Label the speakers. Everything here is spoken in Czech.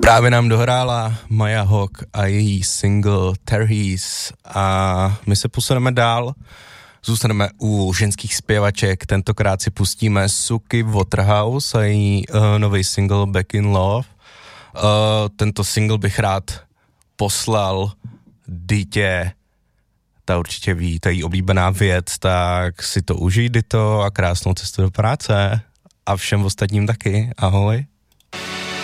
Speaker 1: Právě nám dohrála Maya Hawke a její single Terhys a my se posuneme dál. Zůstaneme u ženských zpěvaček, tentokrát si pustíme Suki Waterhouse a její nový single Back in Love. Tento single bych rád poslal dítě, ta určitě ví, ta jí oblíbená věc, tak si to užij, to a krásnou cestu do práce a všem ostatním taky. Ahoj.